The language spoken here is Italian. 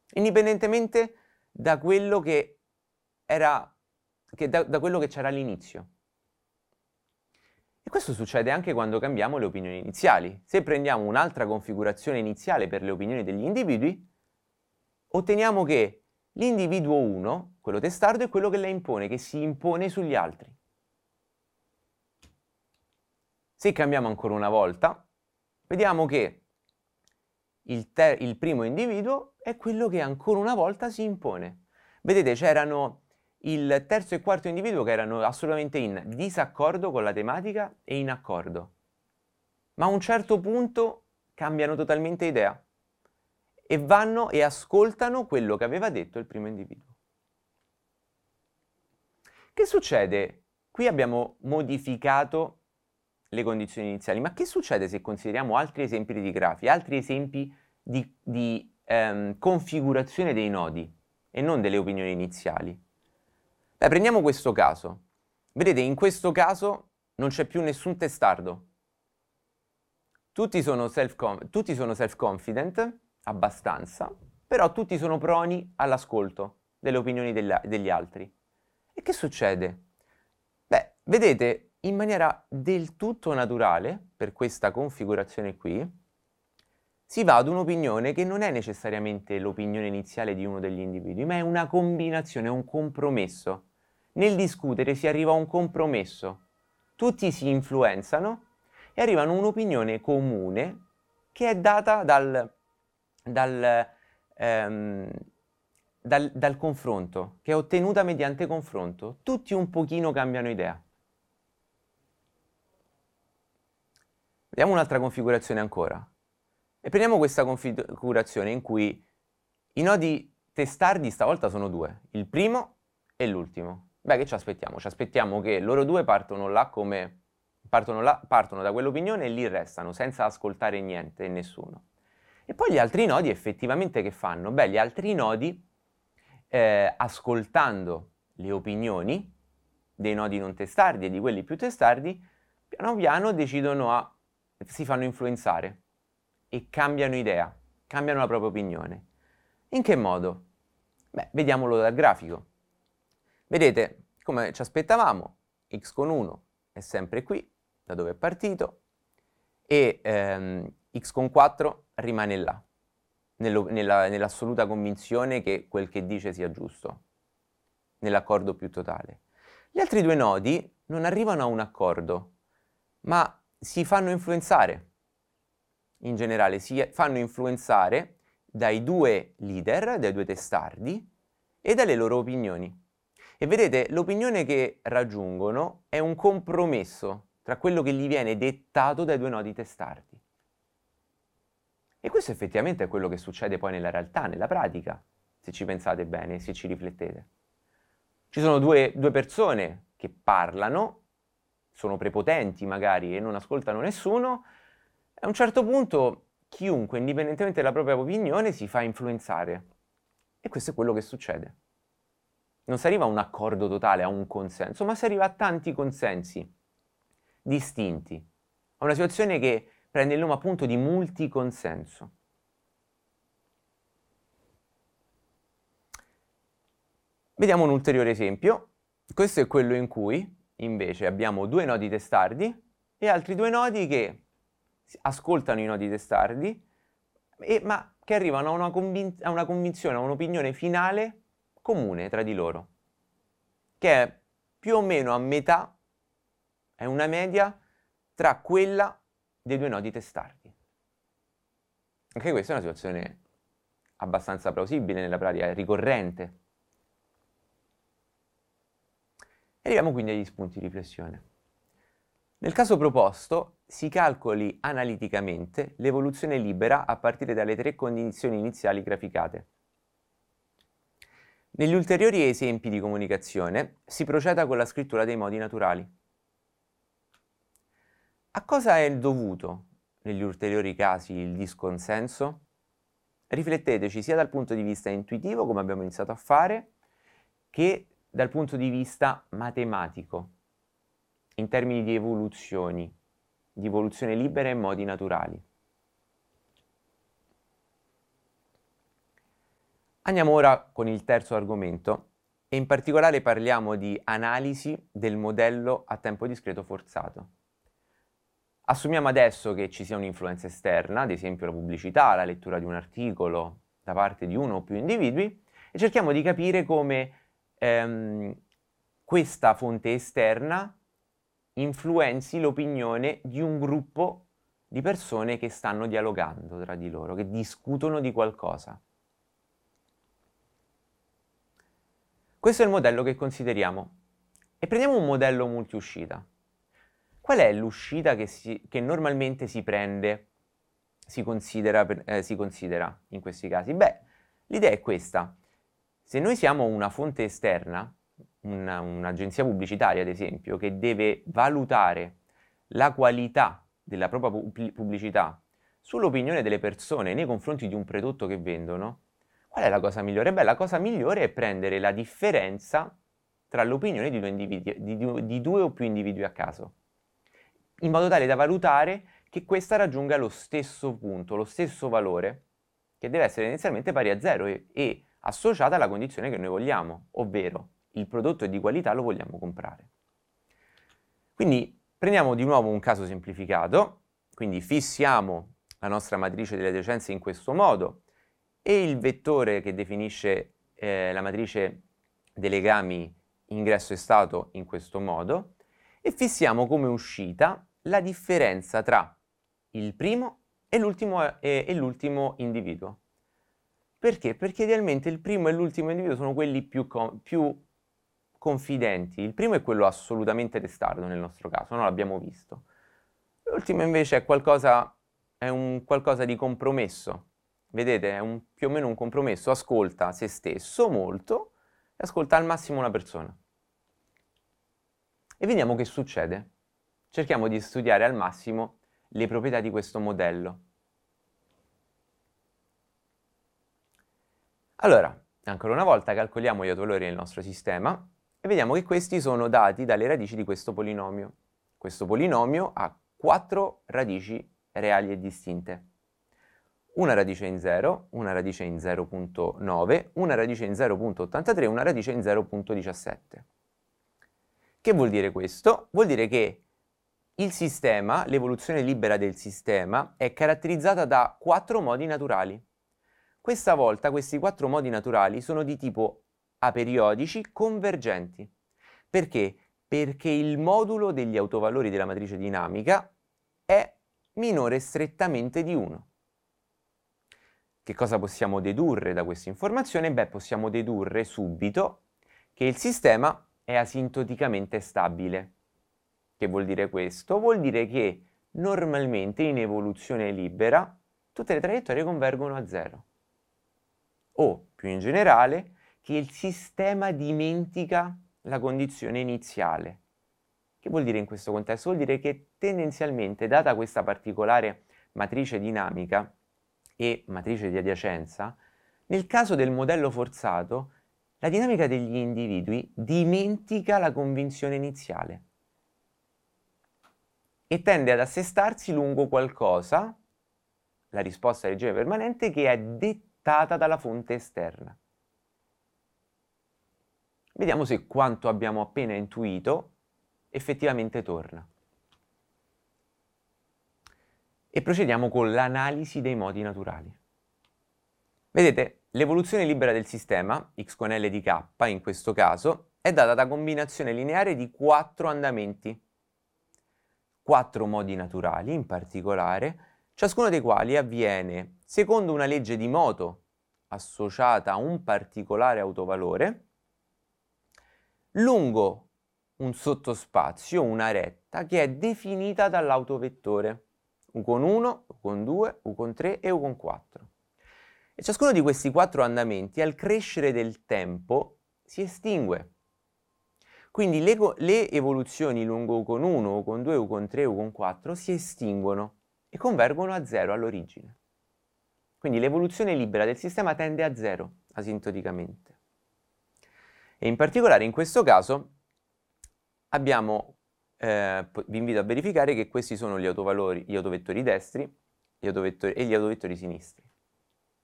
indipendentemente da quello che era, da quello che c'era all'inizio. E questo succede anche quando cambiamo le opinioni iniziali. Se prendiamo un'altra configurazione iniziale per le opinioni degli individui, otteniamo che l'individuo 1, quello testardo, è quello che la impone, che si impone sugli altri. Se cambiamo ancora una volta, vediamo che il primo individuo è quello che ancora una volta si impone. Vedete, c'erano il terzo e quarto individuo che erano assolutamente in disaccordo con la tematica e in accordo. Ma a un certo punto cambiano totalmente idea e vanno e ascoltano quello che aveva detto il primo individuo. Che succede? Qui abbiamo modificato le condizioni iniziali, ma che succede se consideriamo altri esempi di grafi, altri esempi di configurazione dei nodi e non delle opinioni iniziali? Beh, prendiamo questo caso. Vedete, in questo caso non c'è più nessun testardo. Tutti sono self-confident, abbastanza, però tutti sono proni all'ascolto delle opinioni degli altri. E che succede? Beh, vedete, in maniera del tutto naturale, per questa configurazione qui, si va ad un'opinione che non è necessariamente l'opinione iniziale di uno degli individui, ma è una combinazione, è un compromesso. Nel discutere si arriva a un compromesso. Tutti si influenzano e arrivano a un'opinione comune che è data dal confronto, che è ottenuta mediante confronto. Tutti un pochino cambiano idea. Vediamo un'altra configurazione ancora. E prendiamo questa configurazione in cui i nodi testardi stavolta sono due, il primo e l'ultimo. Beh, che ci aspettiamo? Ci aspettiamo che loro due partono da quell'opinione e lì restano, senza ascoltare niente e nessuno. E poi gli altri nodi effettivamente che fanno? Beh, gli altri nodi, ascoltando le opinioni dei nodi non testardi e di quelli più testardi, piano piano si fanno influenzare e cambiano idea, cambiano la propria opinione. In che modo? Beh, vediamolo dal grafico. Vedete, come ci aspettavamo, x con 1 è sempre qui, da dove è partito, e x con 4 rimane là, nell'assoluta convinzione che quel che dice sia giusto, nell'accordo più totale. Gli altri due nodi non arrivano a un accordo, ma si fanno influenzare. In generale si fanno influenzare dai due leader, dai due testardi e dalle loro opinioni. E vedete, l'opinione che raggiungono è un compromesso tra quello che gli viene dettato dai due nodi testardi. E questo effettivamente è quello che succede poi nella realtà, nella pratica, se ci pensate bene, se ci riflettete. Ci sono due persone che parlano, sono prepotenti magari e non ascoltano nessuno. A un certo punto chiunque, indipendentemente dalla propria opinione, si fa influenzare. E questo è quello che succede. Non si arriva a un accordo totale, a un consenso, ma si arriva a tanti consensi distinti. A una situazione che prende il nome appunto di multiconsenso. Vediamo un ulteriore esempio. Questo è quello in cui invece abbiamo due nodi testardi e altri due nodi che ascoltano i nodi testardi, ma che arrivano a una convinzione, a un'opinione finale comune tra di loro, che è più o meno a metà, è una media tra quella dei due nodi testardi. Anche questa è una situazione abbastanza plausibile nella pratica, è ricorrente. E arriviamo quindi agli spunti di riflessione. Nel caso proposto, si calcoli analiticamente l'evoluzione libera a partire dalle tre condizioni iniziali graficate. Negli ulteriori esempi di comunicazione si proceda con la scrittura dei modi naturali. A cosa è dovuto negli ulteriori casi il disconsenso? Rifletteteci sia dal punto di vista intuitivo, come abbiamo iniziato a fare, che dal punto di vista matematico, in termini di evoluzione libera e modi naturali. Andiamo ora con il terzo argomento e in particolare parliamo di analisi del modello a tempo discreto forzato. Assumiamo adesso che ci sia un'influenza esterna, ad esempio la pubblicità, la lettura di un articolo da parte di uno o più individui, e cerchiamo di capire come questa fonte esterna influenzi l'opinione di un gruppo di persone che stanno dialogando tra di loro, che discutono di qualcosa. Questo è il modello che consideriamo. E prendiamo un modello multiuscita. Qual è l'uscita che normalmente si prende, si considera in questi casi? Beh, l'idea è questa. Se noi siamo una fonte esterna, un'agenzia pubblicitaria ad esempio, che deve valutare la qualità della propria pubblicità sull'opinione delle persone nei confronti di un prodotto che vendono, qual è la cosa migliore? Beh, la cosa migliore è prendere la differenza tra l'opinione di due o più individui a caso, in modo tale da valutare che questa raggiunga lo stesso punto, lo stesso valore, che deve essere inizialmente pari a 0 e associata alla condizione che noi vogliamo, ovvero il prodotto è di qualità, lo vogliamo comprare. Quindi prendiamo di nuovo un caso semplificato, quindi fissiamo la nostra matrice delle adiacenze in questo modo e il vettore che definisce la matrice dei legami ingresso e stato in questo modo e fissiamo come uscita la differenza tra il primo e l'ultimo individuo. Perché? Perché idealmente il primo e l'ultimo individuo sono quelli più confidenti. Il primo è quello assolutamente testardo nel nostro caso, non l'abbiamo visto. L'ultimo invece è un qualcosa di compromesso. Vedete, è più o meno un compromesso, ascolta se stesso molto e ascolta al massimo una persona. E vediamo che succede. Cerchiamo di studiare al massimo le proprietà di questo modello. Allora, ancora una volta calcoliamo gli autovalori nel nostro sistema e vediamo che questi sono dati dalle radici di questo polinomio. Questo polinomio ha 4 radici reali e distinte. Una radice in 0, una radice in 0.9, una radice in 0.83 e una radice in 0.17. Che vuol dire questo? Vuol dire che il sistema, l'evoluzione libera del sistema, è caratterizzata da 4 modi naturali. Questa volta questi 4 modi naturali sono di tipo aperiodici convergenti. Perché? Perché il modulo degli autovalori della matrice dinamica è minore strettamente di 1. Che cosa possiamo dedurre da questa informazione? Beh, possiamo dedurre subito che il sistema è asintoticamente stabile. Che vuol dire questo? Vuol dire che normalmente in evoluzione libera tutte le traiettorie convergono a 0. O, più in generale, che il sistema dimentica la condizione iniziale. Che vuol dire in questo contesto? Vuol dire che tendenzialmente, data questa particolare matrice dinamica e matrice di adiacenza, nel caso del modello forzato, la dinamica degli individui dimentica la convinzione iniziale e tende ad assestarsi lungo qualcosa, la risposta del regime permanente, che è dettata dalla fonte esterna. Vediamo se quanto abbiamo appena intuito effettivamente torna. E procediamo con l'analisi dei modi naturali. Vedete, l'evoluzione libera del sistema, x con L di k in questo caso, è data da combinazione lineare di 4 andamenti. 4 modi naturali in particolare, ciascuno dei quali avviene secondo una legge di moto associata a un particolare autovalore, lungo un sottospazio, una retta, che è definita dall'autovettore u con 1, u con 2, u con 3 e u con 4. E ciascuno di questi 4 andamenti al crescere del tempo si estingue. Quindi le evoluzioni lungo u con 1, u con 2, u con 3, u con 4 si estinguono e convergono a 0 all'origine. Quindi l'evoluzione libera del sistema tende a 0 asintoticamente. E in particolare in questo caso vi invito a verificare che questi sono gli autovettori destri e gli autovettori sinistri.